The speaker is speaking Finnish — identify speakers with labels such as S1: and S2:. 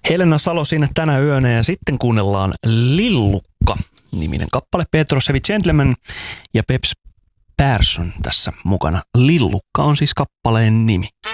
S1: Helena Salo siinä tänä yönä ja sitten kuunnellaan Lillukka-niminen kappale. Petroshevi Gentleman ja Peps Persson tässä mukana. Lillukka on siis kappaleen nimi.